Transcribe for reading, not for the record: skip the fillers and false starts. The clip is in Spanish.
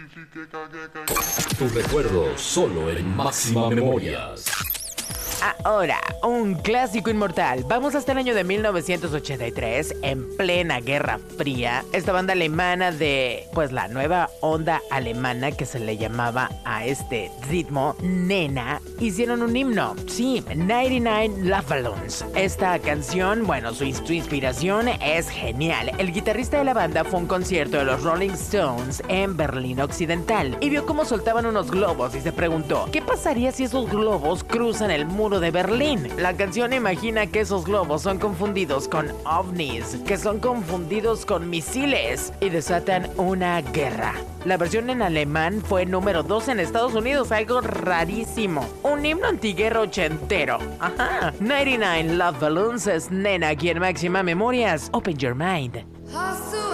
Tu recuerdo solo en Máxima Memorias. Ahora, un clásico inmortal. Vamos hasta el año de 1983, en plena Guerra Fría. Esta banda alemana de, pues, la nueva onda alemana que se le llamaba a este ritmo, Nena, hicieron un himno. Sí, 99 Love Balloons. Esta canción, bueno, su inspiración es genial. El guitarrista de la banda fue a un concierto de los Rolling Stones en Berlín Occidental y vio cómo soltaban unos globos y se preguntó, ¿qué pasaría si esos globos cruzan el muro de Berlín? La canción imagina que esos globos son confundidos con ovnis, que son confundidos con misiles y desatan una guerra. La versión en alemán fue número 2 en Estados Unidos, algo rarísimo. Un himno antiguerra ochentero. Ajá. 99 Love Balloons es Nena aquí en Máxima Memorias. Open your mind.